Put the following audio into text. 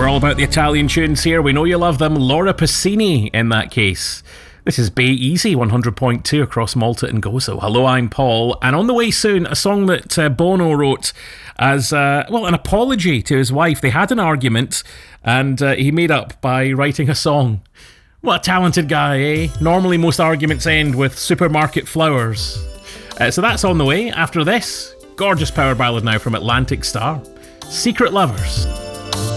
We're all about the Italian tunes here. We know you love them. Laura Pausini in that case. This is Bay Easy 100.2 across Malta and Gozo. Hello, I'm Paul. And on the way soon, a song that Bono wrote as, an apology to his wife. They had an argument and he made up by writing a song. What a talented guy, eh? Normally most arguments end with supermarket flowers. So that's on the way. After this, gorgeous power ballad now from Atlantic Star. Secret Lovers.